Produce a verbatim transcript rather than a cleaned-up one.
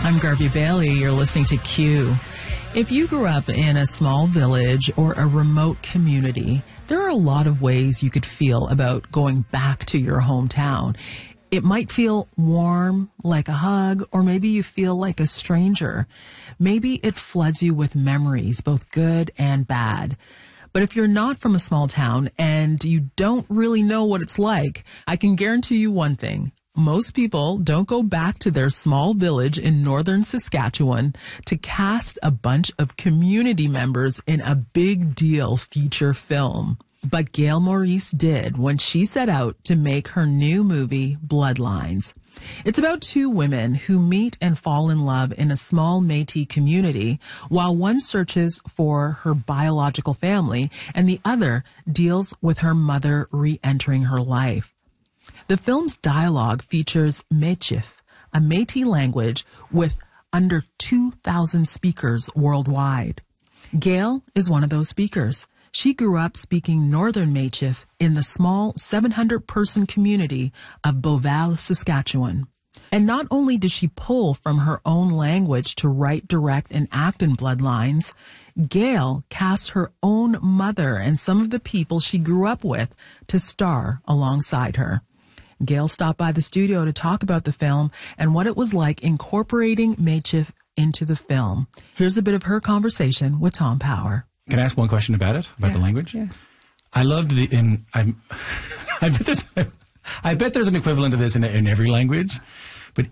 I'm Garvey Bailey. You're listening to Q. If you grew up in a small village or a remote community, there are a lot of ways you could feel about going back to your hometown. It might feel warm, like a hug, or maybe you feel like a stranger. Maybe it floods you with memories, both good and bad. But if you're not from a small town and you don't really know what it's like, I can guarantee you one thing. Most people don't go back to their small village in northern Saskatchewan to cast a bunch of community members in a big deal feature film. But Gail Maurice did when she set out to make her new movie, Bloodlines. It's about two women who meet and fall in love in a small Métis community, while one searches for her biological family and the other deals with her mother re-entering her life. The film's dialogue features Michif, a Métis language with under two thousand speakers worldwide. Gail is one of those speakers. She grew up speaking Northern Michif in the small seven hundred person community of Beauval, Saskatchewan. And not only did she pull from her own language to write, direct, and act in Bloodlines, Gail cast her own mother and some of the people she grew up with to star alongside her. Gail stopped by the studio to talk about the film and what it was like incorporating Michif into the film. Here's a bit of her conversation with Tom Power. Can I ask one question about it, about yeah, the language? Yeah. I loved the in. I'm, I bet there's. I bet there's an equivalent of this in in every language.